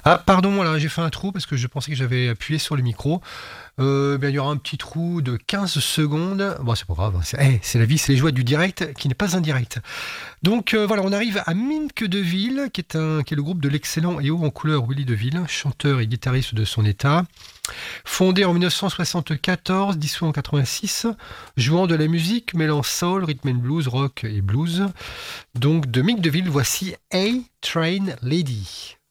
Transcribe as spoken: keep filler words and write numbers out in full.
Ah, pardon, là, j'ai fait un trou parce que je pensais que j'avais appuyé sur le micro. Euh, bien, il y aura un petit trou de quinze secondes. Bon, c'est pas grave, c'est eh, c'est la vie, c'est les joies du direct qui n'est pas indirect. Donc euh, voilà, on arrive à Minck Deville, qui est, un, qui est le groupe de l'excellent et haut en couleur Willy Deville, chanteur et guitariste de son état. Fondé en dix-neuf cent soixante-quatorze, dissous en quatre-vingt-six, jouant de la musique mêlant soul, rhythm and blues, rock et blues. Donc de Minck Deville, voici A Train Lady.